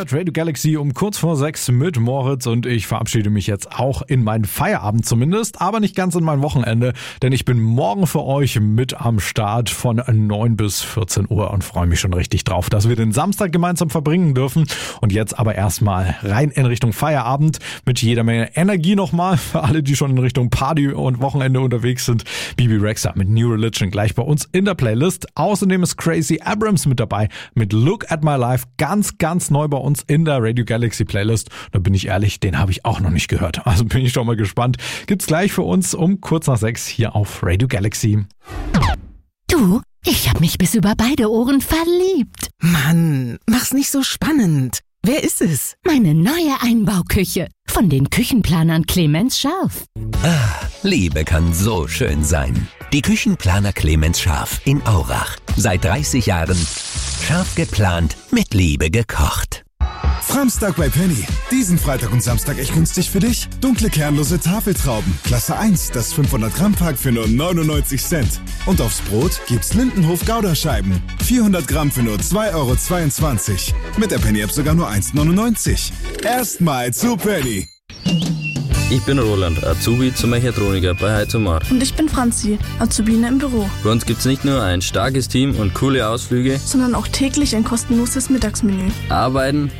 hört Radio Galaxy um kurz vor 6 mit Moritz und ich verabschiede mich jetzt auch in meinen Feierabend zumindest, aber nicht ganz in mein Wochenende, denn ich bin morgen für euch mit am Start von 9 bis 14 Uhr und freue mich schon richtig drauf, dass wir den Samstag gemeinsam verbringen dürfen. Und jetzt aber erstmal rein in Richtung Feierabend mit jeder Menge Energie nochmal für alle, die schon in Richtung Party und Wochenende unterwegs sind. Bibi Rexha mit New Religion gleich bei uns in der Playlist. Außerdem ist Crazy Abrams mit dabei mit Look at My Life, ganz neu bei uns in der Radio Galaxy Playlist. Da bin ich ehrlich, den habe ich auch noch nicht gehört. Also bin ich schon mal gespannt. Gibt's gleich für uns um kurz nach 6 hier auf Radio Galaxy. Du, ich habe mich bis über beide Ohren verliebt. Mann, mach's nicht so spannend. Wer ist es? Meine neue Einbauküche von den Küchenplanern Clemens Scharf. Liebe kann so schön sein. Die Küchenplaner Clemens Scharf in Aurach. Seit 30 Jahren scharf geplant, mit Liebe gekocht. Samstag bei Penny. Diesen Freitag und Samstag echt günstig für dich. Dunkle kernlose Tafeltrauben. Klasse 1, das 500 Gramm Pack für nur 99 Cent. Und aufs Brot gibt's Lindenhof Gouda-Scheiben. 400 Gramm für nur 2,22 €. Mit der Penny-App sogar nur 1,99 €. Erstmal zu Penny. Ich bin Roland, Azubi zum Mechatroniker bei Heizomar. Und ich bin Franzi, Azubine im Büro. Bei uns gibt's nicht nur ein starkes Team und coole Ausflüge, Sondern auch täglich ein kostenloses Mittagsmenü. Arbeiten